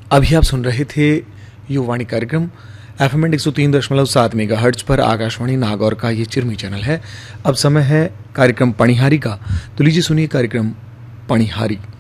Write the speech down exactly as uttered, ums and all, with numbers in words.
अभी आप सुन रहे थे युवाणी कार्यक्रम एफ एम एक सौ तीन दशमलव सात मेगा हर्ट्ज पर आकाशवाणी नागौर का ये चिरमी चैनल है। अब समय है कार्यक्रम पणिहारी का, तो लीजिए सुनिए कार्यक्रम पणिहारी।